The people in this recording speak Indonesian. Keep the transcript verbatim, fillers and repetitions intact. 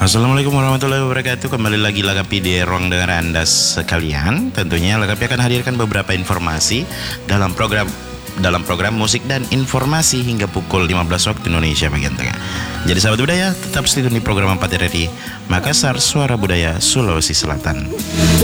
Assalamualaikum warahmatullahi wabarakatuh. Kembali lagi Lagapi di ruang dengar Anda sekalian. Tentunya Lagapi akan hadirkan beberapa informasi dalam program dalam program musik dan informasi hingga pukul lima belas waktu Indonesia bagian tengah. Jadi sahabat budaya, tetap stay tune di program empat R R I Makassar, Suara Budaya Sulawesi Selatan.